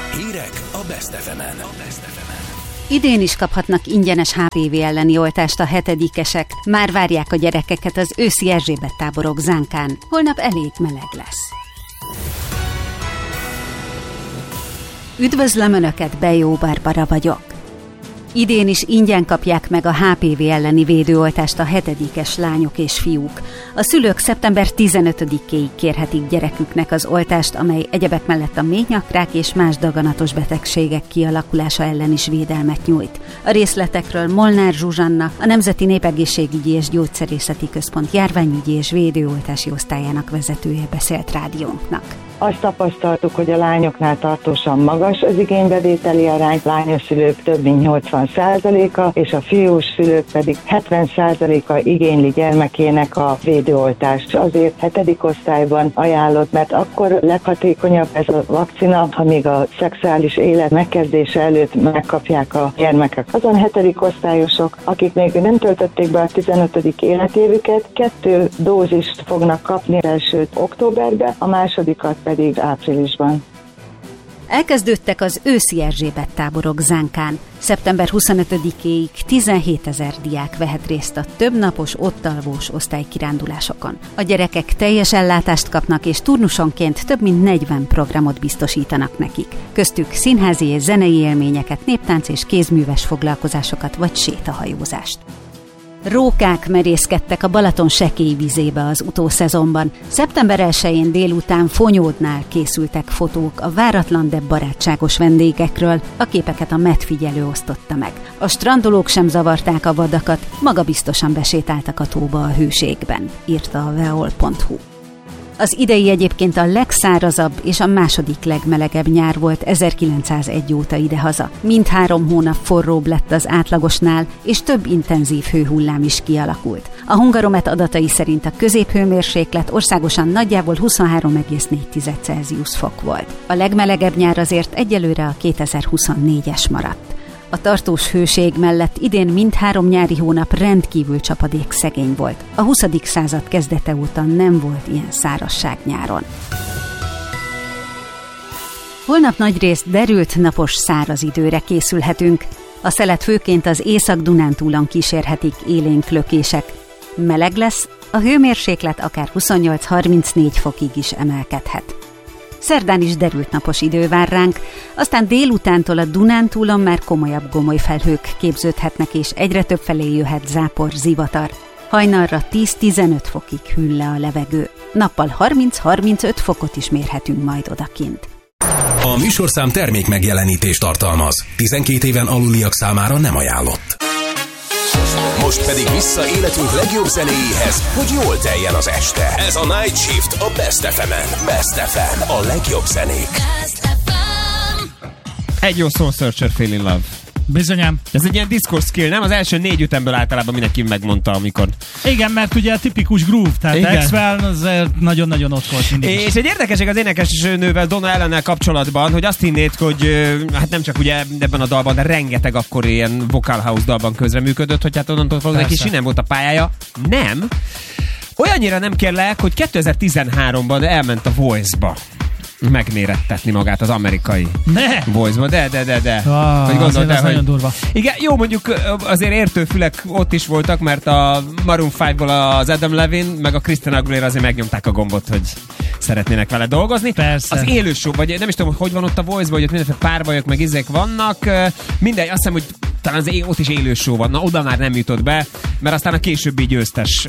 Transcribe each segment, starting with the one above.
Hírek a Best FM-en. Idén is kaphatnak ingyenes HPV elleni oltást a 7-esek. Már várják a gyerekeket az őszi Erzsébet táborok zánkán. Holnap elég meleg lesz. Üdvözlöm Önöket, Bejó Barbara vagyok. Idén is ingyen kapják meg a HPV elleni védőoltást a 7-es lányok és fiúk. A szülők szeptember 15-éig kérhetik gyereküknek az oltást, amely egyebek mellett a méhnyakrák és más daganatos betegségek kialakulása ellen is védelmet nyújt. A részletekről Molnár Zsuzsanna, a Nemzeti Népegészségügyi és Gyógyszerészeti Központ járványügyi és védőoltási osztályának vezetője beszélt rádiónknak. Azt tapasztaltuk, hogy a lányoknál tartósan magas az igénybevételi arány, lányos szülők több mint 80%-a, és a fiús szülők pedig 70%-a igényli gyermekének a védőoltást. Azért 7. osztályban ajánlott, mert akkor leghatékonyabb ez a vakcina, ha még a szexuális élet megkezdése előtt megkapják a gyermekek. Azon 7. osztályosok, akik még nem töltötték be a 15. életévüket, 2 dózist fognak kapni, elsőt októberben, a másodikat pedig áprilisban. Elkezdődtek az őszi Erzsébet táborok zánkán. Szeptember 25-éig 17 000 diák vehet részt a többnapos ott-alvós osztálykirándulásokon. A gyerekek teljes ellátást kapnak, és turnusonként több mint 40 programot biztosítanak nekik. Köztük színházi és zenei élményeket, néptánc és kézműves foglalkozásokat vagy sétahajózást. Rókák merészkedtek a Balaton sekély vizébe az utószezonban. Szeptember 1-én délután Fonyódnál készültek fotók a váratlan, de barátságos vendégekről. A képeket a medfigyelő osztotta meg. A strandolók sem zavarták a vadakat, magabiztosan besétáltak a tóba a hőségben, írta a veol.hu. Az idei egyébként a legszárazabb és a második legmelegebb nyár volt 1901 óta idehaza. Mindhárom hónap forróbb lett az átlagosnál, és több intenzív hőhullám is kialakult. A Hungaromet adatai szerint a középhőmérséklet országosan nagyjából 23,4 Celsius fok volt. A legmelegebb nyár azért egyelőre a 2024-es maradt. A tartós hőség mellett idén mindhárom nyári hónap rendkívül csapadékszegény volt. A 20. század kezdete óta nem volt ilyen szárazság nyáron. Holnap nagyrészt derült, napos, száraz időre készülhetünk. A szelet főként az Észak-Dunántúlon kísérhetik élénk lökések. Meleg lesz, a hőmérséklet akár 28-34 fokig is emelkedhet. Szerdán is derült napos idő vár ránk, aztán délutántól a Dunántúlon már komolyabb gomolyfelhők képződhetnek, és egyre több felé jöhet zápor, zivatar. Hajnalra 10-15 fokig hűl le a levegő. Nappal 30-35 fokot is mérhetünk majd odakint. A műsorszám termék megjelenítést tartalmaz. 12 éven aluliak számára nem ajánlott. Most pedig vissza életünk legjobb zenéjéhez, hogy jól teljen az este. Ez a Night Shift a Best FM-en. Best FM, a legjobb zenék. Egy jó Soul Searcher, Feel in Love. Bizonyám. Ez egy ilyen discourse skill, nem? Az első 4 ütemből általában mindenki megmondta, amikor... Igen, mert ugye a tipikus groove, tehát Axwell azért nagyon-nagyon ott volt mindig. És egy érdekesek az énekesnővel, Donna Ellennel kapcsolatban, hogy azt hinnéd, hogy hát nem csak ugye ebben a dalban, de rengeteg akkor ilyen vocal house dalban közreműködött, hogy hát onnantól fogod neki sinem volt a pályája. Nem. Olyannyira nem kérlek, hogy 2013-ban elment a Voice-ba megmérettetni magát az amerikai Voice-ba. De. Hogy gondoltál, hogy... nagyon durva. Igen, jó, mondjuk azért értő fülek ott is voltak, mert a Maroon 5-ból az Adam Levine, meg a Christina Aguilera azért megnyomták a gombot, hogy szeretnének vele dolgozni. Persze. Az élő show, vagy nem is tudom, hogy van ott a Voice-ba, hogy ott mindenféle párbajok, meg izék vannak. Mindegy, azt hiszem, hogy talán ott is élő show van. Na, oda már nem jutott be, mert aztán a későbbi győztes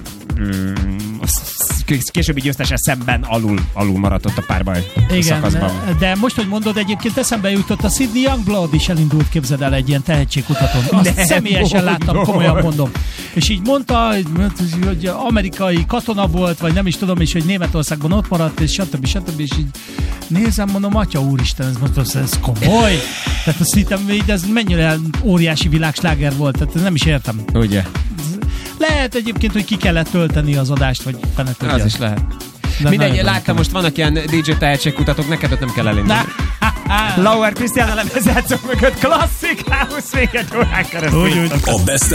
szemben alul maradt ott a párbaj szakaszban. De most, hogy mondod, egyébként eszembe jutott, a Sydney Youngblood is elindult, képzeld el, egy ilyen tehetségkutatón. Azt személyesen láttam, komolyan mondom. És így mondta, hogy amerikai katona volt, vagy nem is tudom, és hogy Németországban ott maradt, és stb. És így nézem, mondom, atya úristen, ez komoly. Tehát azt hittem, hogy ez mennyire óriási világsláger volt, tehát nem is értem. Ugye? Lehet egyébként, hogy ki kellett tölteni az adást, vagy fene tudja. Az is lehet. Mindegy, láttam, most vannak ilyen DJ tehetségkutatók, neked ott nem kell elindulni. Lauer Krisztián a lemezjátszók mögött klasszik house még egy órán keresztül. A Best